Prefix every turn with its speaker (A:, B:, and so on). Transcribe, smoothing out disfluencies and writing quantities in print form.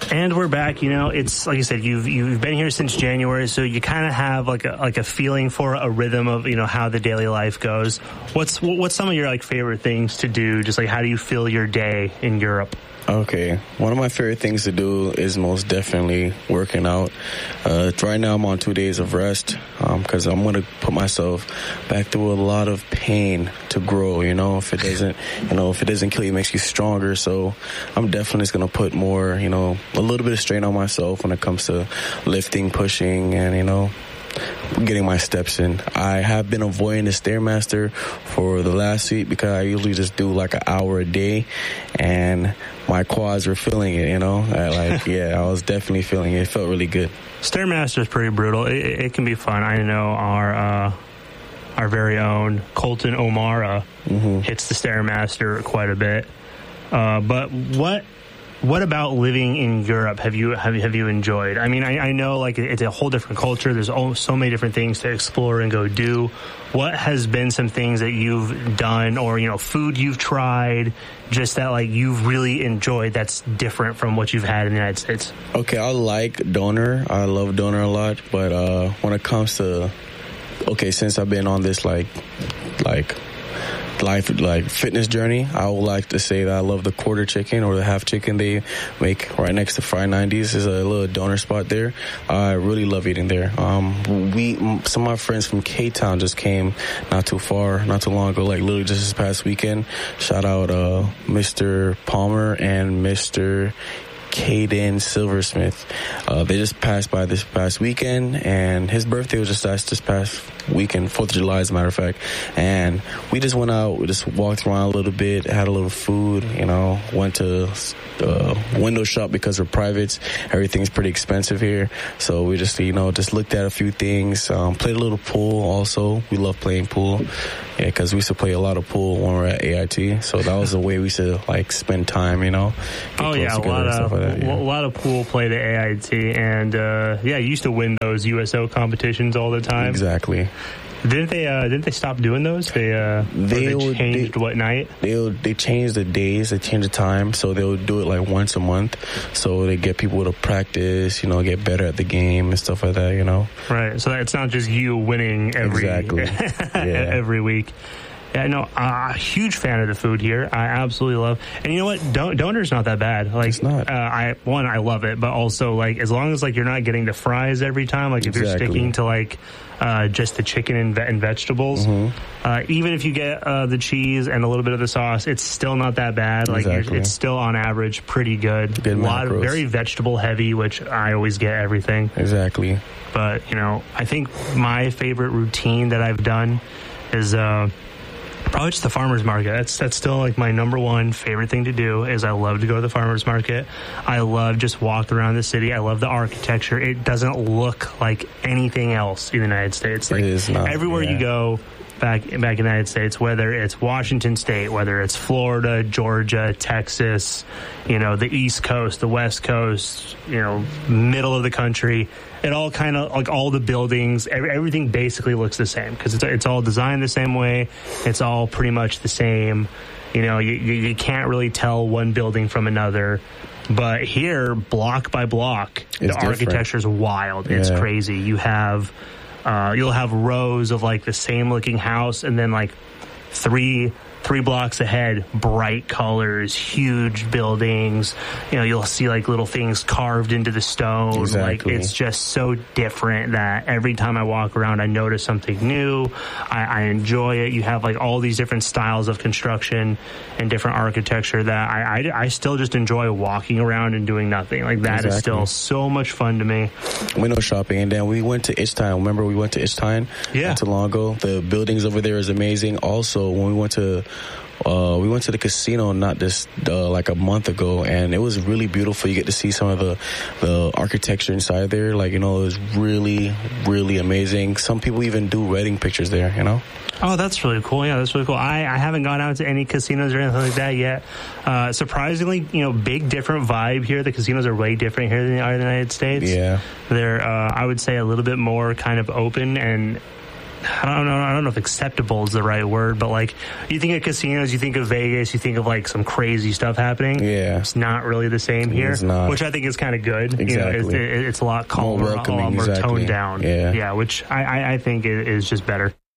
A: And we're back. You know, it's like you said, you've been here since January, so you kind of have like a feeling for a rhythm of, you know, how the daily life goes. What's some of your like favorite things to do? Just like, how do you feel your day in Europe?
B: Okay, one of my favorite things to do is most definitely working out. Right now I'm on 2 days of rest because I'm going to put myself back through a lot of pain to grow, you know. If it doesn't kill you, it makes you stronger. So I'm definitely just going to put more, you know, a little bit of strain on myself when it comes to lifting, pushing, and, you know, getting my steps in. I have been avoiding the Stairmaster for the last week because I usually just do like an hour a day, and my quads were feeling it, you know. I was definitely feeling it. It felt really good.
A: Stairmaster is pretty brutal. It can be fun. I know our very own Colton O'Mara hits the Stairmaster quite a bit. But what about living in Europe have you enjoyed? I mean, I know like it's a whole different culture. There's so many different things to explore and go do. What has been some things that you've done, or, you know, food you've tried, just that like you've really enjoyed that's different from what you've had in the United States?
B: Okay, I like doner. I love doner a lot. But when it comes to, since I've been on this like fitness journey, I would like to say that I love the quarter chicken or the half chicken they make right next to Fry 90s. There's a little doner spot there. I really love eating there. Some of my friends from K-Town just came not too long ago, like literally just this past weekend. Shout out Mr. Palmer and Mr. Caden Silversmith. They just passed by this past weekend, and his birthday was just this past weekend, 4th of July as a matter of fact. And we just went out, we just walked around a little bit, had a little food, you know, went to window shop because we're privates. Everything's pretty expensive here. So we just, you know, just looked at a few things, played a little pool also. We love playing pool. Yeah, because we used to play a lot of pool when we were at AIT. So that was the way we used to like spend time, you know.
A: Oh yeah, a lot of pool played at AIT, and you used to win those USO competitions all the time.
B: Exactly.
A: Didn't they stop doing those? They changed what night?
B: They changed the days, they changed the time, so they'll do it like once a month. So they get people to practice, you know, get better at the game and stuff like that, you know.
A: Right. So it's not just you winning every week. Yeah, no, a huge fan of the food here. I absolutely love. And you know what? Doner's not that bad. Like,
B: it's not.
A: I love it, but also like as long as like you're not getting the fries every time. Like if you're sticking to like just the chicken and vegetables, even if you get the cheese and a little bit of the sauce, it's still not that bad. Like it's still on average pretty good. A lot of very vegetable heavy, which I always get everything.
B: Exactly.
A: But you know, I think my favorite routine that I've done is probably just the farmer's market. That's still like my number one favorite thing to do. Is I love to go to the farmer's market. I love just walk around the city. I love the architecture. It doesn't look like anything else in the United States. Like,
B: it is not.
A: Everywhere you go back in the United States, whether it's Washington State, whether it's Florida, Georgia, Texas, you know, the East Coast, the West Coast, you know, middle of the country, it all kind of like all the buildings, everything basically looks the same because it's all designed the same way. It's all pretty much the same. You know, you can't really tell one building from another. But here, block by block, the architecture is wild. It's crazy. You have you'll have rows of like the same looking house, and then like three blocks ahead, bright colors, huge buildings. You know, you'll see like little things carved into the stone.
B: Exactly.
A: Like it's just so different that every time I walk around, I notice something new. I enjoy it. You have like all these different styles of construction and different architecture that I still just enjoy walking around and doing nothing. Like that is still so much fun to me.
B: Window shopping, and then we went to Ichstein. Remember we went to Ichstein not too long ago? The buildings over there is amazing. Also, when we went to the casino like a month ago, and it was really beautiful. You get to see some of the architecture inside there. Like, you know, it was really, really amazing. Some people even do wedding pictures there, you know?
A: Oh, that's really cool. Yeah, that's really cool. I haven't gone out to any casinos or anything like that yet. Surprisingly, you know, big different vibe here. The casinos are way different here than they are in the United States.
B: Yeah.
A: They're, I would say, a little bit more kind of open and I don't know if acceptable is the right word, but like you think of casinos, you think of Vegas, you think of like some crazy stuff happening.
B: Yeah,
A: it's not really the same here, which I think is kind of good.
B: Exactly,
A: it's a lot calmer, more toned down.
B: Yeah,
A: which I think is just better.